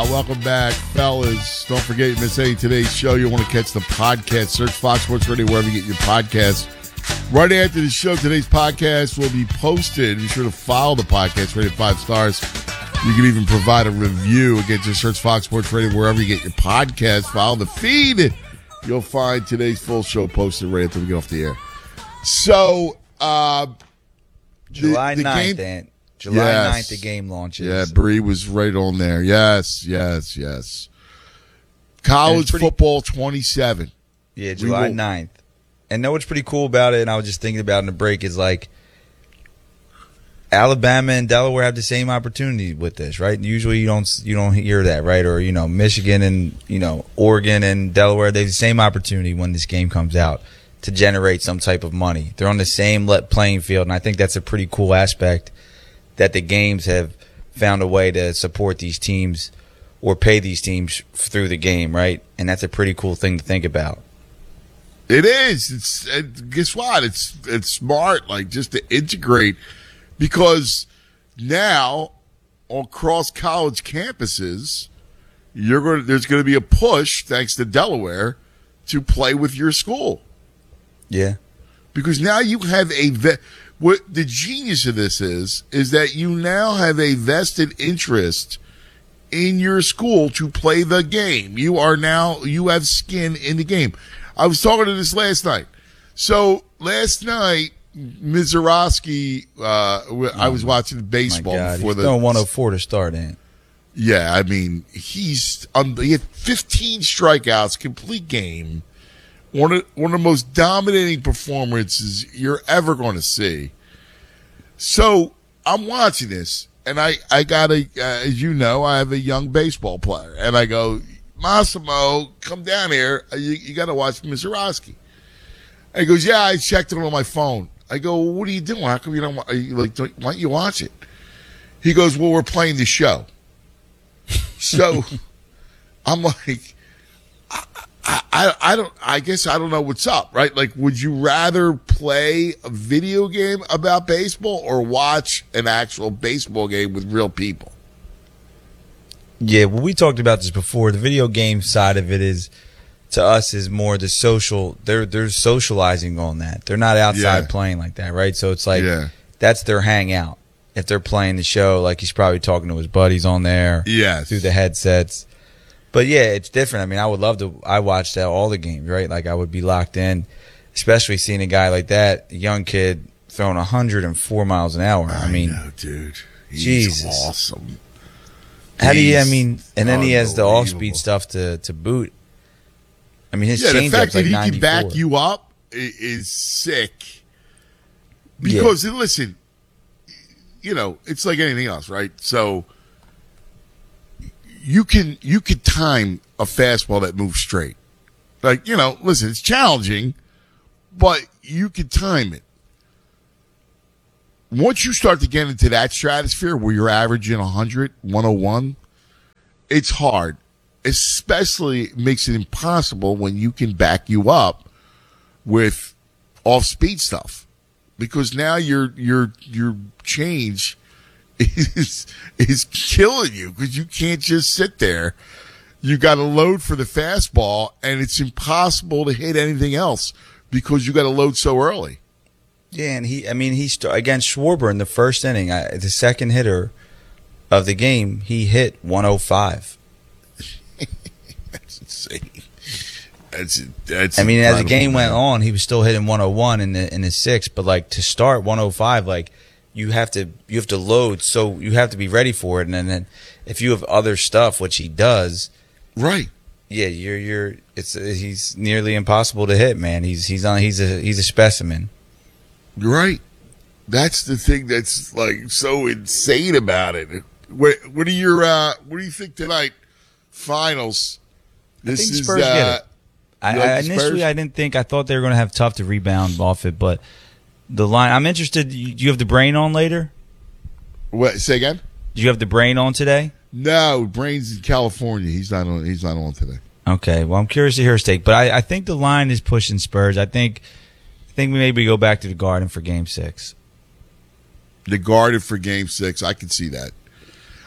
Welcome back, fellas. Don't forget, you miss any of today's show, you want to catch the podcast. Search Fox Sports Radio wherever you get your podcasts. Right after the show, today's podcast will be posted. Be sure to follow the podcast, rate it 5 stars. You can even provide a review. Again, just search Fox Sports Radio wherever you get your podcast. Follow the feed. You'll find today's full show posted right after we get off the air. So, July the 9th, game, Ant. July 9th, the game launches. Yeah, Bree was right on there. Yes. College football 27. Yeah, July 9th. And know what's pretty cool about it, and I was just thinking about in the break, is like Alabama and Delaware have the same opportunity with this, right? Usually you don't hear that, right? Or, Michigan and, Oregon and Delaware, they have the same opportunity when this game comes out to generate some type of money. They're on the same playing field, and I think that's a pretty cool aspect that the games have found a way to support these teams or pay these teams through the game, right? And that's a pretty cool thing to think about. It is. Guess what? It's smart, like, just to integrate, because now across college campuses, there's going to be a push, thanks to Delaware, to play with your school. Yeah. Because now you have what the genius of this is that you now have a vested interest in your school to play the game. You have skin in the game. I was talking to this last night. So last night, Mizorowski, I was watching baseball before he's throwing 104 to start, Ant. Yeah, I mean, he had 15 strikeouts, complete game. One of the most dominating performances you're ever going to see. So I'm watching this, and I got as you know, I have a young baseball player, and I go, Massimo, come down here. You got to watch Mizorowski. And he goes, yeah, I checked it on my phone. I go, well, what are you doing? How come you don't? Why don't you watch it? He goes, well, we're playing the show. So I'm like, I guess I don't know what's up, right? Like, would you rather play a video game about baseball or watch an actual baseball game with real people? Yeah, well, we talked about this before. The video game side of it is, to us, is more the social. They're socializing on that. They're not outside playing like that, right? So it's like that's their hangout. If they're playing the show, like, he's probably talking to his buddies on there through the headsets. But, yeah, it's different. I mean, I watched all the games, right? Like, I would be locked in, especially seeing a guy like that, a young kid, throwing 104 miles an hour. I mean, know, dude. He's Jesus. Awesome. How do you, and then he has the off-speed stuff to boot. I mean, his changeup's the fact like that he 94. can back you up is sick. Because, listen, it's like anything else, right? So you could time a fastball that moves straight. Like, listen, it's challenging, but you could time it. Once you start to get into that stratosphere where you're averaging 100, 101, it's hard. Especially makes it impossible when you can back you up with off-speed stuff. Because now your change is killing you, because you can't just sit there. You got to load for the fastball, and it's impossible to hit anything else because you got to load so early. Yeah, and he's against Schwarber in the first inning, the second hitter of the game, he hit 105. That's insane. That's as the game went on, he was still hitting 101 in the sixth, but like to start 105, like you have to load, so you have to be ready for it, and then if you have other stuff, which he does, right? Yeah, he's nearly impossible to hit, man. He's a specimen. Right. That's the thing that's like so insane about it. What do you think tonight? Finals. I think Spurs get it. Initially, I thought they were going to have tough to rebound off it, but the line. I'm interested. Do you have the brain on later? What? Say again? Do you have the brain on today? No, Brain's in California. He's not on today. Okay. Well, I'm curious to hear his take, but I think the line is pushing Spurs. I think we maybe go back to the Garden for Game 6. The Garden for Game 6. I can see that.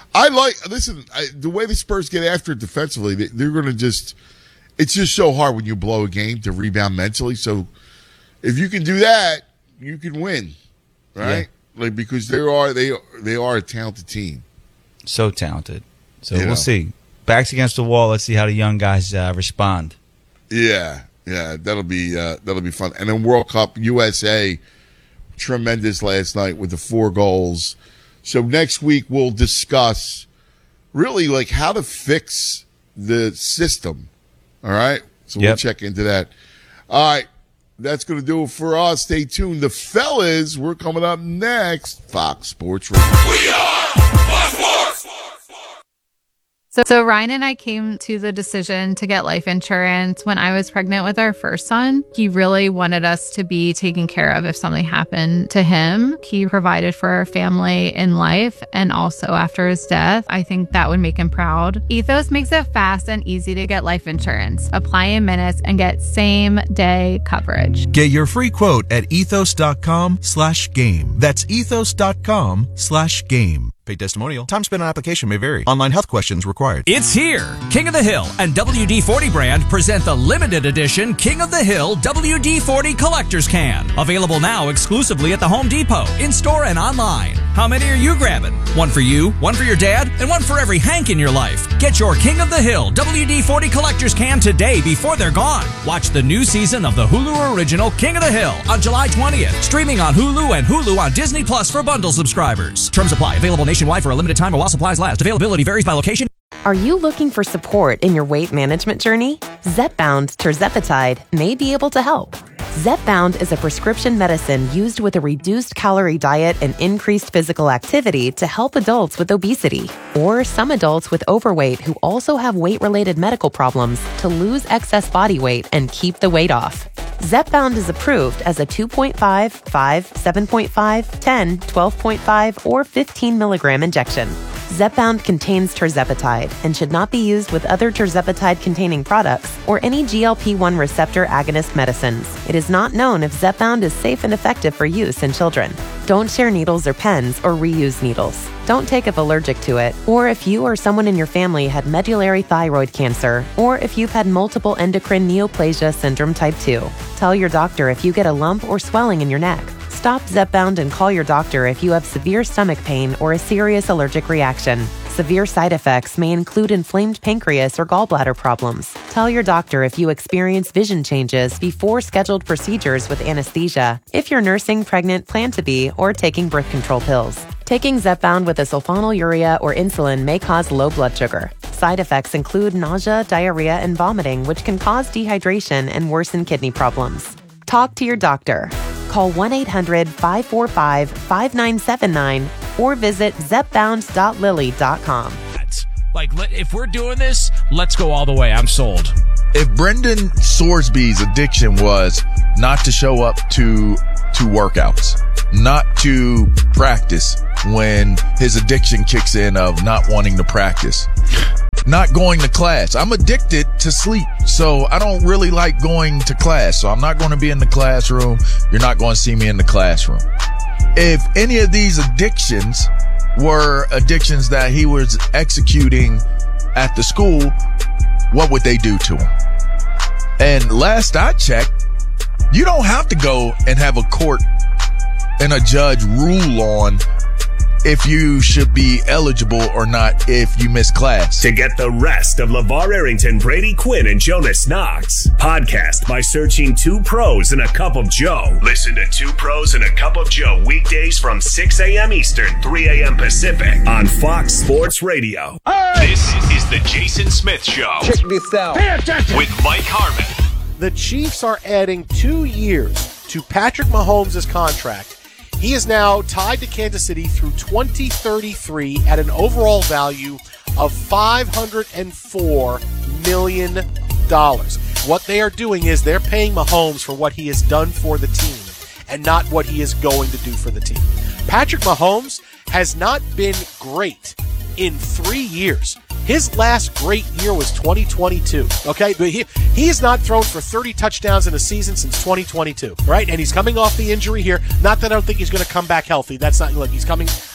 The way the Spurs get after it defensively, they're going to just, it's just so hard when you blow a game to rebound mentally. So if you can do that, you can win, right? Yeah. Like, because they are a talented team. So talented. So we'll see. Backs against the wall. Let's see how the young guys respond. Yeah, that'll be fun. And then World Cup, USA, tremendous last night with the 4 goals. So next week we'll discuss really like how to fix the system. All right, so we'll check into that. All right, that's going to do it for us. Stay tuned. The fellas, we're coming up next. Fox Sports Radio. We are Fox Sports. So Ryan and I came to the decision to get life insurance when I was pregnant with our first son. He really wanted us to be taken care of if something happened to him. He provided for our family in life and also after his death. I think that would make him proud. Ethos makes it fast and easy to get life insurance. Apply in minutes and get same-day coverage. Get your free quote at ethos.com/game. That's ethos.com/game. Paid testimonial. Time spent on application may vary. Online health questions required. It's here. King of the Hill and WD-40 brand present the limited edition King of the Hill WD-40 Collector's Can. Available now exclusively at the Home Depot, in-store and online. How many are you grabbing? One for you, one for your dad, and one for every Hank in your life. Get your King of the Hill WD-40 Collector's Can today before they're gone. Watch the new season of the Hulu original King of the Hill on July 20th. Streaming on Hulu and Hulu on Disney Plus for bundle subscribers. Terms apply. Available nationwide for a limited time or while supplies last. Availability varies by location. Are you looking for support in your weight management journey? Zepbound tirzepatide may be able to help. Zepbound is a prescription medicine used with a reduced calorie diet and increased physical activity to help adults with obesity or some adults with overweight who also have weight-related medical problems to lose excess body weight and keep the weight off. Zepbound is approved as a 2.5, 5, 7.5, 10, 12.5, or 15 milligram injection. Zepbound contains tirzepatide and should not be used with other tirzepatide-containing products or any GLP-1 receptor agonist medicines. It is not known if Zepbound is safe and effective for use in children. Don't share needles or pens or reuse needles. Don't take if allergic to it, or if you or someone in your family had medullary thyroid cancer, or if you've had multiple endocrine neoplasia syndrome type 2. Tell your doctor if you get a lump or swelling in your neck. Stop Zepbound and call your doctor if you have severe stomach pain or a serious allergic reaction. Severe side effects may include inflamed pancreas or gallbladder problems. Tell your doctor if you experience vision changes before scheduled procedures with anesthesia, if you're nursing, pregnant, plan to be, or taking birth control pills. Taking Zepbound with a sulfonylurea or insulin may cause low blood sugar. Side effects include nausea, diarrhea, and vomiting, which can cause dehydration and worsen kidney problems. Talk to your doctor. Call 1-800-545-5979 or visit zepbound.lily.com. Like, if we're doing this, let's go all the way. I'm sold. If Brendan Sorsby's addiction was not to show up to workouts, not to practice when his addiction kicks in of not wanting to practice, not going to class. I'm addicted to sleep, so I don't really like going to class. So I'm not going to be in the classroom. You're not going to see me in the classroom. If any of these addictions were addictions that he was executing at the school, what would they do to him? And last I checked, you don't have to go and have a court and a judge rule on if you should be eligible or not if you miss class. To get the rest of LeVar Arrington, Brady Quinn, and Jonas Knox, podcast by searching Two Pros and a Cup of Joe. Listen to Two Pros and a Cup of Joe weekdays from 6 a.m. Eastern, 3 a.m. Pacific on Fox Sports Radio. Hey! This is the Jason Smith Show. Check this out. Pay attention. With Mike Harmon. The Chiefs are adding 2 years to Patrick Mahomes' contract. He is now tied to Kansas City through 2033 at an overall value of $504 million. What they are doing is they're paying Mahomes for what he has done for the team and not what he is going to do for the team. Patrick Mahomes has not been great in 3 years. His last great year was 2022, okay? But he has not thrown for 30 touchdowns in a season since 2022, right? And he's coming off the injury here. Not that I don't think he's going to come back healthy. That's not, look, he's coming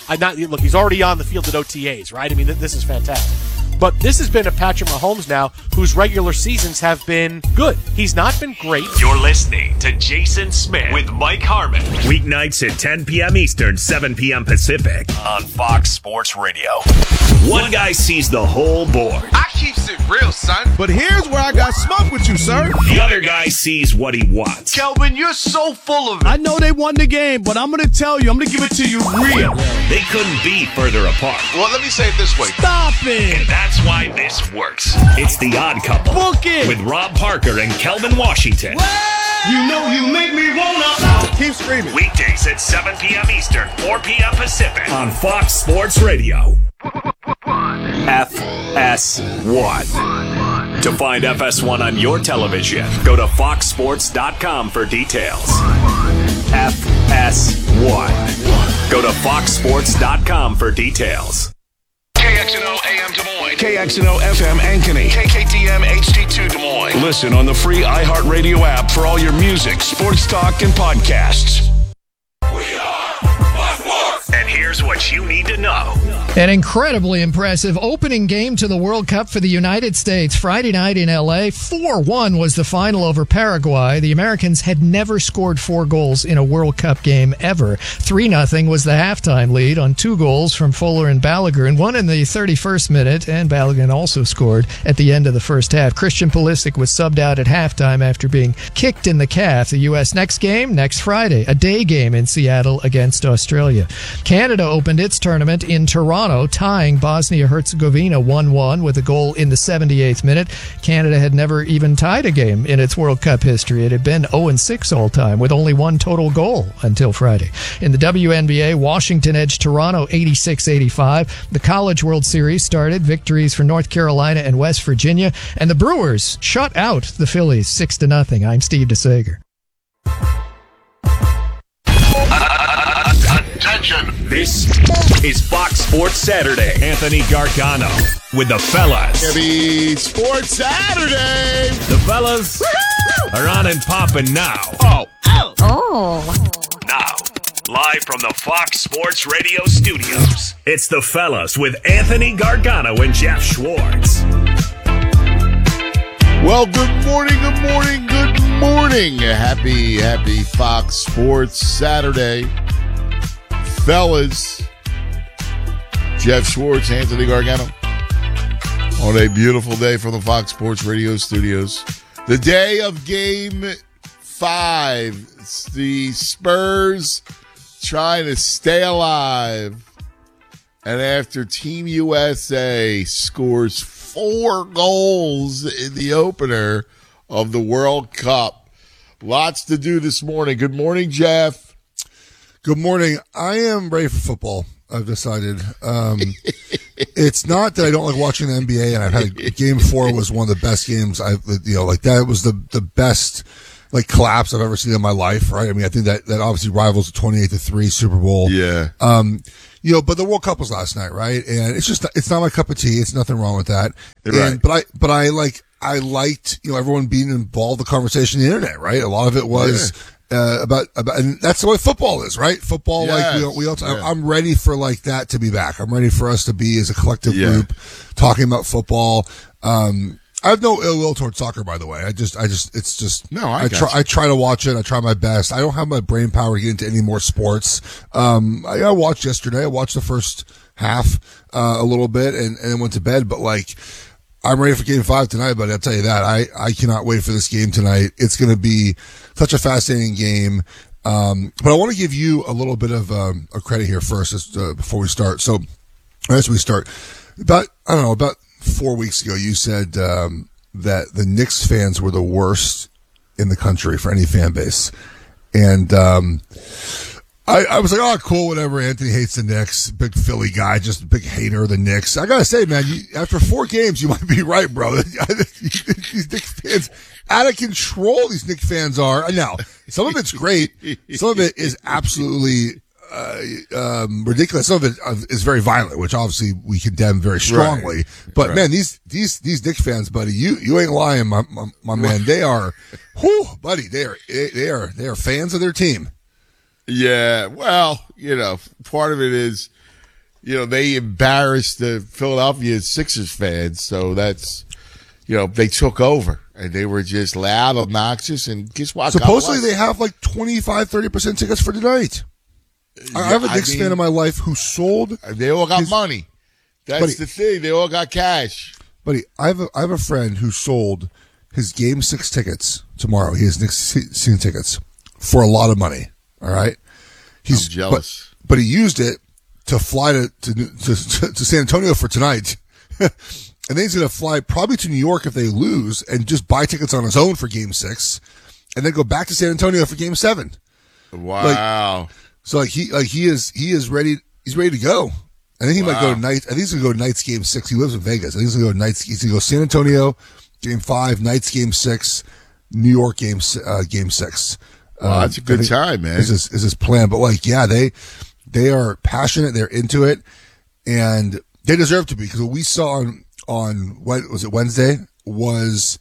Look, he's already on the field at OTAs, right? I mean, this is fantastic. But this has been a Patrick Mahomes now whose regular seasons have been good. He's not been great. You're listening to Jason Smith with Mike Harmon. Weeknights at 10 p.m. Eastern, 7 p.m. Pacific on Fox Sports Radio. One guy sees the whole board. I keeps it real, son. But here's where I got smoke with you, sir. The other guy sees what he wants. Kelvin, you're so full of it. I know they won the game, but I'm going to tell you, I'm going to give it to you real. They couldn't be further apart. Well, let me say it this way. Stop it. And that's why this works. It's The Odd Couple. Book it. With Rob Parker and Kelvin Washington. You know you make me wanna. Keep screaming. Weekdays at 7 p.m. Eastern, 4 p.m. Pacific on Fox Sports Radio. FS1. To find FS1 on your television, go to foxsports.com for details. FS1. Go to foxsports.com for details. KXNO AM Des Moines. KXNO FM Ankeny. KKTM HD2 Des Moines. Listen on the free iHeartRadio app for all your music, sports talk, and podcasts. We are Fox Sports. And here's what you need to know. An incredibly impressive opening game to the World Cup for the United States Friday night in L.A. 4-1 was the final over Paraguay. The Americans had never scored 4 goals in a World Cup game ever. 3-0 was the halftime lead on 2 goals from Fuller and Balogun, one in the 31st minute, and Balogun also scored at the end of the first half. Christian Pulisic was subbed out at halftime after being kicked in the calf. The U.S. next game, next Friday, a day game in Seattle against Australia. Canada opened its tournament in Toronto, tying Bosnia-Herzegovina 1-1 with a goal in the 78th minute. Canada had never even tied a game in its World Cup history. It had been 0-6 all time with only 1 total goal until Friday. In the WNBA, Washington edged Toronto 86-85. The College World Series started. Victories for North Carolina and West Virginia. And the Brewers shut out the Phillies 6-0. I'm Steve DeSager. Attention. This is Fox Sports Saturday. Anthony Gargano with the fellas. Happy Sports Saturday. The fellas are on and popping now. Now, live from the Fox Sports Radio studios, it's the fellas with Anthony Gargano and Jeff Schwartz. Well, good morning. Happy Fox Sports Saturday. Fellas, Jeff Schwartz, Anthony Gargano, on a beautiful day from the Fox Sports Radio studios. The day of Game 5. It's the Spurs trying to stay alive. And after Team USA scores 4 goals in the opener of the World Cup. Lots to do this morning. Good morning, Jeff. Good morning. I am ready for football. I've decided. It's not that I don't like watching the NBA, and I've had Game 4 was one of the best games that was the best collapse I've ever seen in my life. Right? I mean, I think that obviously rivals the 28-3 Super Bowl. Yeah. But the World Cup was last night, right? And it's not my cup of tea. It's nothing wrong with that. Right. But I liked everyone being involved in the conversation on the internet, right? A lot of it was. Yeah. About and that's the way football is, right? Football, yes. I'm ready for that to be back. I'm ready for us to be as a collective group talking about football. I have no ill will towards soccer, by the way. I try to watch it. I try my best. I don't have my brain power to get into any more sports. I watched yesterday. I watched the first half a little bit and then went to bed. But I'm ready for Game 5 tonight, but I'll tell you that. I cannot wait for this game tonight. It's going to be such a fascinating game. But I want to give you a little bit of a credit here first before we start. So as we start, about 4 weeks ago, you said that the Knicks fans were the worst in the country for any fan base. And I was like, oh, cool, whatever. Anthony hates the Knicks. Big Philly guy, just a big hater of the Knicks. I got to say, man, after 4 games, you might be right, bro. These Knicks fans, out of control these Knicks fans are. Now, some of it's great. Some of it is absolutely ridiculous. Some of it is very violent, which obviously we condemn very strongly. Right. But, man, these Knicks fans, buddy, you ain't lying, my man. They are, buddy, they are fans of their team. Yeah, well, part of it is they embarrassed the Philadelphia Sixers fans. So that's, they took over and they were just loud, obnoxious, and guess what? Supposedly they have like 25-30% tickets for tonight. I have a Knicks fan in my life who sold. They all got money. That's the thing. They all got cash. Buddy, I have a friend who sold his Game 6 tickets tomorrow. He has Knicks season tickets for a lot of money. All right, I'm jealous, but he used it to fly to San Antonio for tonight, and then he's going to fly probably to New York if they lose, and just buy tickets on his own for Game 6, and then go back to San Antonio for Game 7. Wow! He is ready. He's ready to go. I think he might go to night. I think he's going to go to Knights Game 6. He lives in Vegas. I think he's going to go Knights. He's going to go San Antonio Game 5, Knights Game 6, New York Game 6. Wow, that's a good time, man. Is his plan? But they are passionate. They're into it, and they deserve to be, because what we saw on what was it, Wednesday, was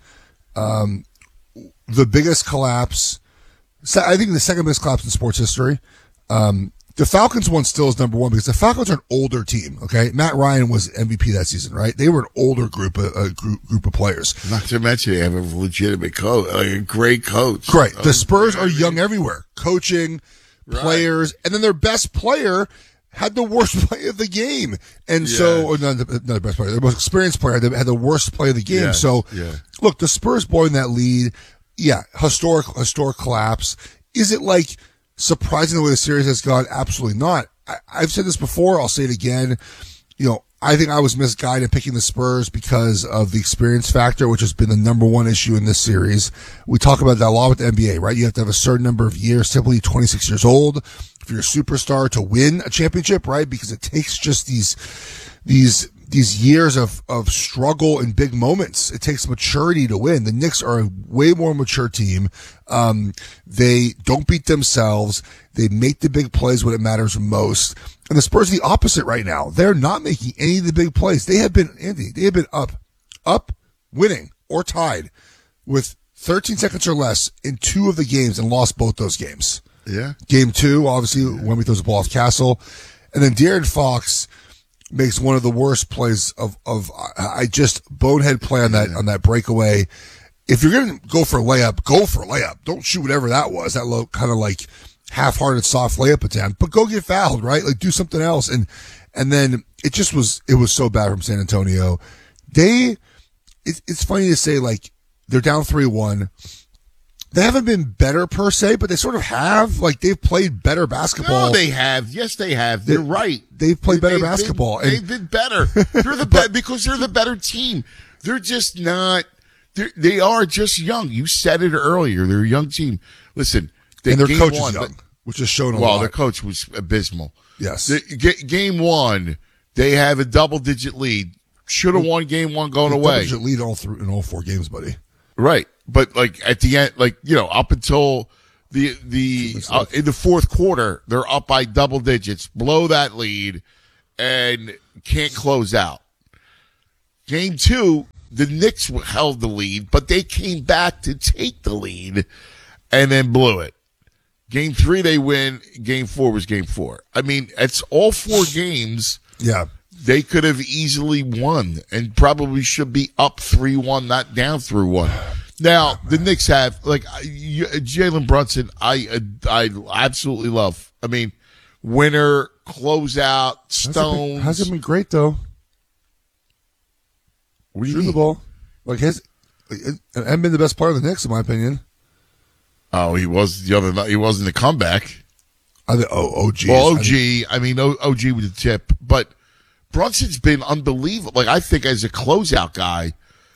the biggest collapse. I think the second biggest collapse in sports history. The Falcons one still is number one because the Falcons are an older team. Okay, Matt Ryan was MVP that season, right? They were an older group of players. Not to mention they have a legitimate coach, like a great coach. Great. The Spurs are young everywhere, coaching, players, and then their best player had the worst play of the game, and so not the best player, the most experienced player had the worst play of the game. Look, the Spurs blowing that lead, historic collapse. Is it like surprising the way the series has gone? Absolutely not. I've said this before. I'll say it again. I think I was misguided in picking the Spurs because of the experience factor, which has been the number one issue in this series. We talk about that a lot with the NBA, right? You have to have a certain number of years, typically 26 years old, if you're a superstar, to win a championship, right? Because it takes just these years of struggle and big moments. It takes maturity to win. The Knicks are a way more mature team. They don't beat themselves. They make the big plays when it matters most. And the Spurs are the opposite right now. They're not making any of the big plays. They have been up, winning, or tied with 13 seconds or less in 2 of the games and lost both those games. Yeah. Game 2, obviously, when we throws the ball off Castle. And then De'Aaron Fox makes one of the worst plays of bonehead play on that breakaway. If you're going to go for a layup, go for a layup. Don't shoot whatever that was. That low kind of like half-hearted soft layup attempt, but go get fouled, right? Like do something else. And then it was so bad from San Antonio. It's funny to say, like, they're down 3-1. They haven't been better per se, but they sort of have. Like, they've played better basketball. No, they have. Yes, they have. They're right. They've played better basketball. They've been better. They're because they're the better team. They're just not. They are just young. You said it earlier. They're a young team. Listen, and their coach is young, which is shown a lot. Well, their coach was abysmal. Yes. Game 1, they have a double-digit lead. Should have won Game 1 going away. Double-digit lead in all 4 games, buddy. Right. But like at the end, like, up until the in the fourth quarter, they're up by double digits, blow that lead, and can't close out. Game 2, the Knicks held the lead, but they came back to take the lead and then blew it. Game 3, they win. Game 4 was Game 4. I mean, it's all 4 games. Yeah. They could have easily won and probably should be up 3-1, not down 3-1. Now, the Knicks have, Jalen Brunson, I absolutely love. I mean, winner, closeout, stones. Hasn't been great, though. What do you mean? The ball. Like, hasn't been the best part of the Knicks, in my opinion. Oh, he was the other night. He wasn't the comeback. OG. Well, OG, OG with the tip. But Brunson's been unbelievable. Like, I think as a closeout guy,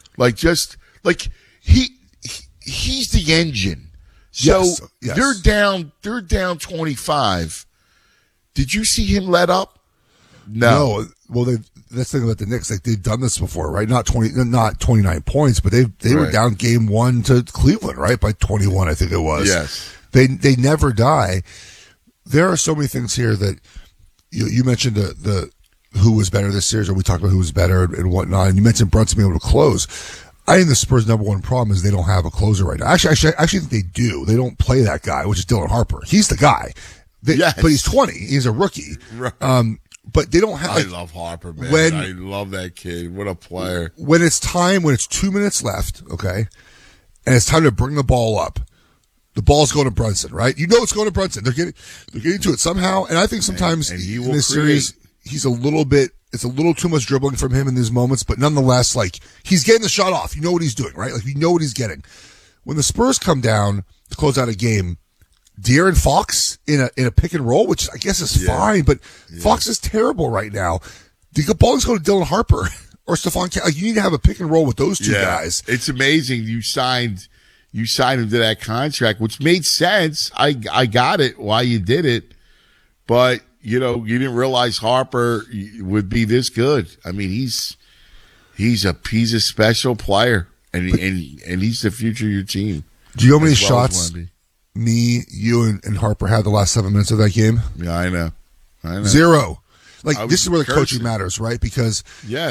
he's the engine. So yes. They're down 25. Did you see him let up? No. Well, that's the thing about the Knicks. Like, they've done this before, right? Not 29 points, but they were down Game 1 to Cleveland, right? By 21, I think it was. Yes. They never die. There are so many things here that you mentioned the who was better this series, or we talked about who was better and whatnot. And you mentioned Brunson being able to close. I think the Spurs' number one problem is they don't have a closer right now. Actually, I think they do. They don't play that guy, which is Dylan Harper. He's the guy. But he's 20. He's a rookie. Right. but they don't have. I love Harper, man. I love that kid. What a player. When it's 2 minutes left, okay, and it's time to bring the ball up, the ball's going to Brunson, right? You know it's going to Brunson. They're getting to it somehow, and I think sometimes and in this series it's a little too much dribbling from him in these moments, but nonetheless, like, he's getting the shot off. You know what he's doing, right? Like, you know what he's getting. When the Spurs come down to close out a game, De'Aaron Fox in a pick and roll, which I guess is fine, but Fox is terrible right now. The ball's going to Dylan Harper or Stephon Like, you need to have a pick and roll with those two guys. It's amazing you signed him to that contract, which made sense. I got it why you did it, but you didn't realize Harper would be this good. I mean, he's a special player, and he's the future of your team. Do you know how many shots me, you, and Harper had the last 7 minutes of that game? Yeah, I know. 0. Like, this is where the coaching matters, right? Because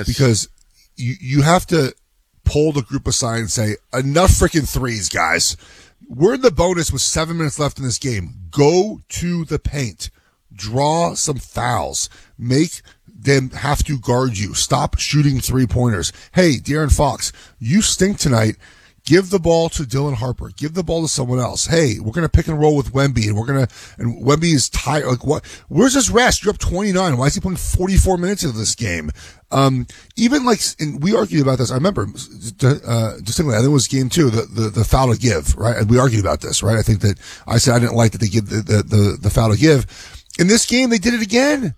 you have to pull the group aside and say, enough freaking threes, guys. We're in the bonus with 7 minutes left in this game. Go to the paint. Draw some fouls. Make them have to guard you. Stop shooting three-pointers. Hey, De'Aaron Fox, you stink tonight. Give the ball to Dylan Harper. Give the ball to someone else. Hey, we're going to pick and roll with Wemby, and Wemby is tired. Like, what? Where's his rest? You're up 29. Why is he playing 44 minutes into this game? Even like, and we argued about this. I remember distinctly. I think it was game 2, the foul to give, right? And we argued about this, right? I think that I said I didn't like that they give the foul to give. In this game, they did it again.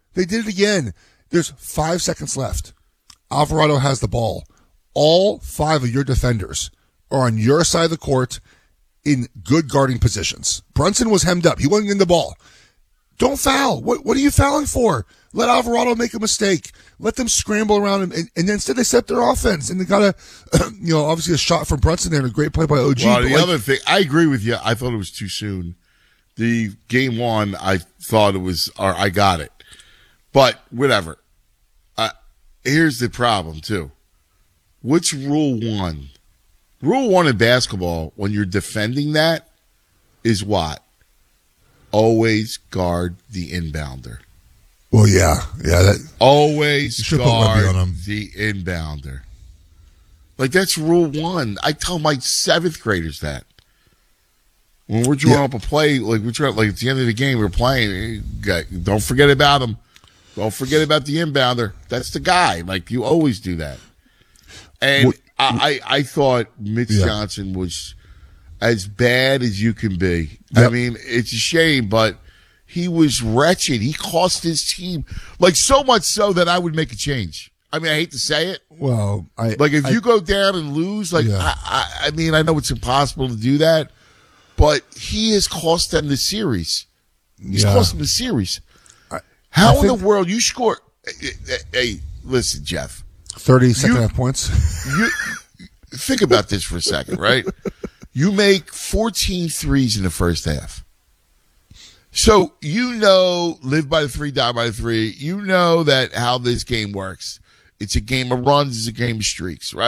There's 5 seconds left. Alvarado has the ball. All 5 of your defenders are on your side of the court in good guarding positions. Brunson was hemmed up. He wasn't in the ball. Don't foul. What are you fouling for? Let Alvarado make a mistake. Let them scramble around him. And instead they set their offense. And they got obviously a shot from Brunson there and a great play by OG. Well, the other thing, I agree with you. I thought it was too soon. The game 1, I thought it was, or I got it. But whatever. Here's the problem, too. What's rule 1? Rule 1 in basketball, when you're defending that, is what? Always guard the inbounder. Well, yeah. Always guard the inbounder. Like, that's rule 1. I tell my 7th graders that. When we're drawing up a play, like at the end of the game, we're playing. Don't forget about him. Don't forget about the inbounder. That's the guy. Like, you always do that. And I thought Mitch Johnson was as bad as you can be. Yep. I mean, it's a shame, but he was wretched. He cost his team, like, so much so that I would make a change. I mean, I hate to say it. Well, if you go down and lose, like, I mean, I know it's impossible to do that, but he has cost them the series. He's cost them the series. How in the world you score? Hey, listen, Jeff. 30 second-half points. You think about this for a second, right? You make 14 threes in the first half. So live by the 3, die by the 3. You know that how this game works. It's a game of runs. It's a game of streaks, right?